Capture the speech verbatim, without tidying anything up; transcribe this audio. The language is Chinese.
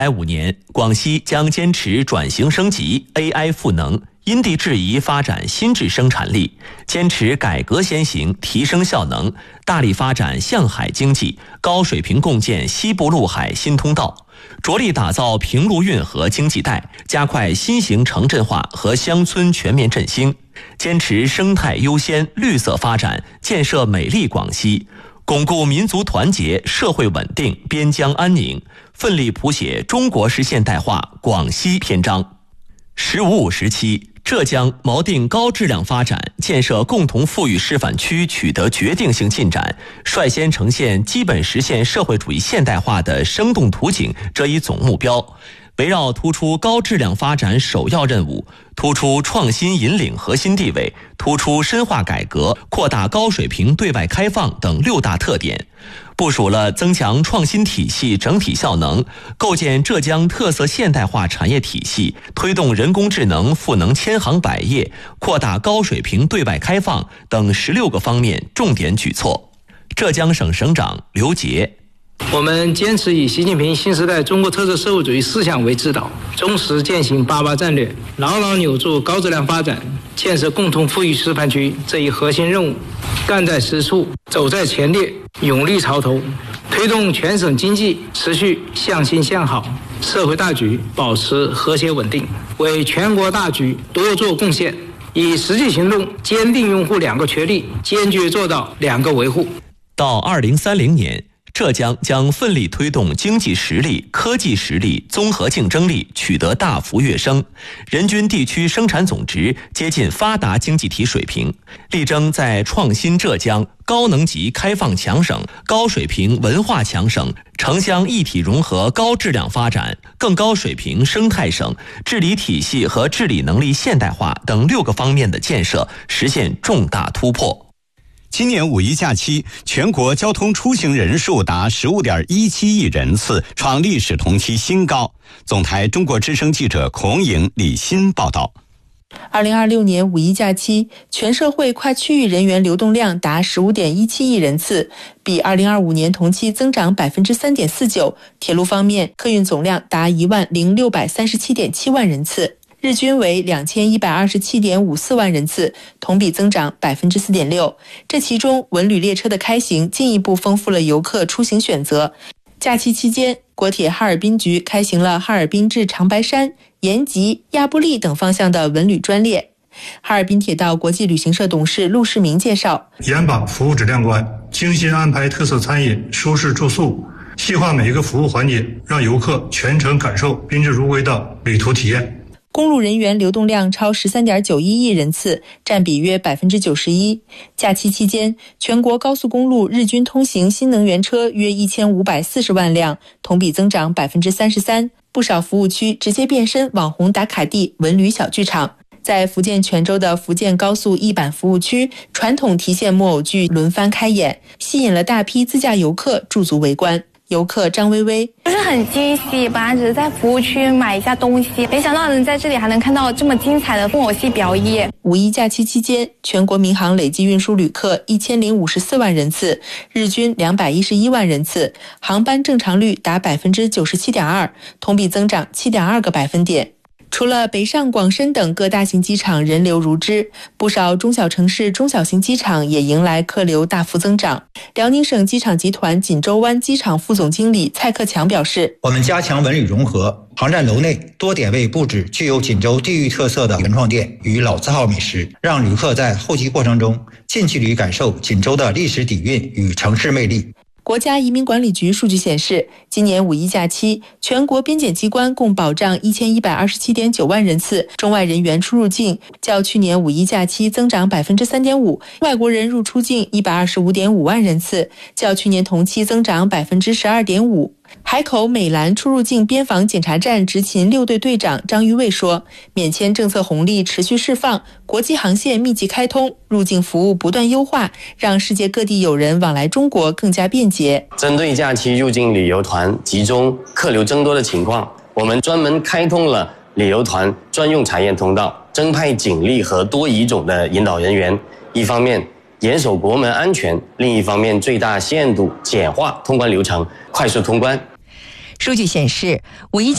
来五年，广西将坚持转型升级、A I 赋能，因地制宜发展新质生产力，坚持改革先行，提升效能，大力发展向海经济，高水平共建西部陆海新通道，着力打造平陆运河经济带，加快新型城镇化和乡村全面振兴，坚持生态优先、绿色发展，建设美丽广西，巩固民族团结、社会稳定、边疆安宁，奋力谱写中国式现代化广西篇章。十五五时期，浙江锚定高质量发展，建设共同富裕示范区取得决定性进展，率先呈现基本实现社会主义现代化的生动图景这一总目标。围绕突出高质量发展首要任务，突出创新引领核心地位，突出深化改革、扩大高水平对外开放等六大特点，部署了增强创新体系整体效能、构建浙江特色现代化产业体系、推动人工智能赋能千行百业、扩大高水平对外开放等十六个方面重点举措。浙江省省长刘杰： 我们坚持以习近平新时代中国特色社会主义思想为指导，忠实践行八八战略，牢牢扭住高质量发展、建设共同富裕示范区这一核心任务，干在实处，走在前列，勇立潮头，推动全省经济持续向新向好，社会大局保持和谐稳定，为全国大局多做贡献，以实际行动坚定拥护两个确立，坚决做到两个维护。 到二零三零年，浙江将奋力推动经济实力、科技实力、综合竞争力取得大幅跃升，人均地区生产总值接近发达经济体水平，力争在创新浙江、高能级开放强省、高水平文化强省、城乡一体融合高质量发展、更高水平生态省、治理体系和治理能力现代化等六个方面的建设实现重大突破。 今年五一假期，全国交通出行人数达 十五点一七亿人次，创历史同期新高。总台中国之声记者孔颖、李欣报道。 二零二六年五一假期，全社会跨区域人员流动量达 十五点一七亿人次，比二零二五年同期增长 百分之三点四九。铁路方面，客运总量达一万零六百三十七点七万人次，日均为两千一百二十七点五四万人次，同比增长 百分之四点六。这其中，文旅列车的开行进一步丰富了游客出行选择。假期期间，国铁哈尔滨局开行了哈尔滨至长白山、延吉、亚布力等方向的文旅专列。哈尔滨铁道国际旅行社董事陆世明介绍： 严把服务质量关，精心安排特色餐饮、舒适住宿，细化每一个服务环节，让游客全程感受宾至如归的旅途体验。 公路人员流动量超 十三点九一亿人次，占比约 百分之九十一。假期期间，全国高速公路日均通行新能源车约一千五百四十万辆，同比增长 百分之三十三。不少服务区直接变身网红打卡地、文旅小剧场。在福建泉州的福建高速一板服务区，传统提线木偶剧轮番开演，吸引了大批自驾游客驻足围观。游客张薇薇： 就是很惊喜，本来只是在服务区买一下东西，没想到能在这里还能看到这么精彩的木偶戏表演。 五一假期期间，全国民航累计运输旅客一千零五十四万人次，日均两百一十一万人次，航班正常率达 百分之九十七点二， 同比增长 七点二个百分点。除了北上广深等各大型机场人流如织，不少中小城市中小型机场也迎来客流大幅增长。辽宁省机场集团锦州湾机场副总经理蔡克强表示： 我们加强文旅融合，航站楼内多点位布置具有锦州地域特色的原创店与老字号美食，让旅客在候机过程中近距离感受锦州的历史底蕴与城市魅力。 国家移民管理局数据显示，今年五一假期，全国边检机关共保障一千一百二十七点九万人次中外人员出入境，较去年五一假期增长 百分之三点五， 外国人入出境一百二十五点五万人次，较去年同期增长 百分之十二点五。海口美兰出入境边防检查站执勤六队队长张玉卫说，免签政策红利持续释放，国际航线密集开通，入境服务不断优化，让世界各地友人往来中国更加便捷。 针对假期入境旅游团集中客流增多的情况，我们专门开通了旅游团专用查验通道，增派警力和多语种的引导人员，一方面严守国门安全，另一方面最大限度简化通关流程，快速通关。 数据显示，五一